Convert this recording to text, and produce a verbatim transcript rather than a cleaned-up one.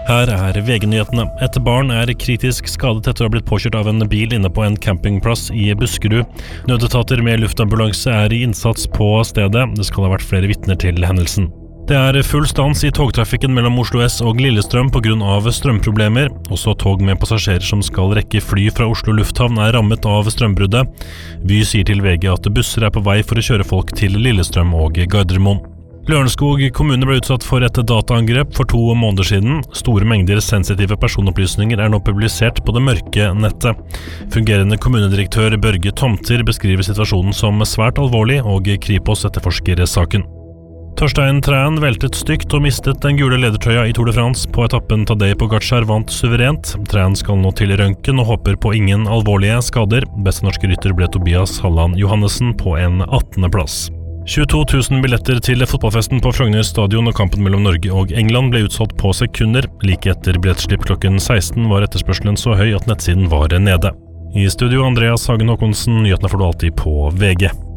Her er V G-nyhetene. Et barn er kritisk skadet etter å ha blitt påkjørt av en bil inne på en campingplass i Buskerud. Nødetater med luftambulanse er i innsats på stedet. Det skal ha vært flere vitner til hendelsen. Det er full stans i togtrafikken mellom Oslo S og Lillestrøm på grunn av strømproblemer. Også tog med passasjerer som skal rekke fly fra Oslo lufthavn er rammet av strømbruddet. Vy sier til V G at busser er på vei for å kjøre folk til Lillestrøm og Gardermoen. Lørenskog kommune ble utsatt for et dataangrep for to måneder siden. Store mengder sensitive personopplysninger er nå publisert på det mørke nettet. Fungerende kommunedirektør Børge Tomter beskriver situasjonen som svært alvorlig, og Kripos etterforsker saken. Torstein Træn veltet stygt og mistet den gule ledertrøya i Tour de France. På etappen Tadej Pogačar vant suverent. Træn skal nå til røntgen og håper på ingen alvorlige skader. Beste norske rytter ble Tobias Halland Johannessen på en attende plass. tjueto tusen billetter til fotballfesten på Frogner stadion og kampen mellom Norge og England ble utsolgt på sekunder. Like etter billettsslipp klokken seksten var etterspørselen så høy at nettsiden var nede. I studio Andreas Hagen Håkonsen, nyhetene får du alltid på V G.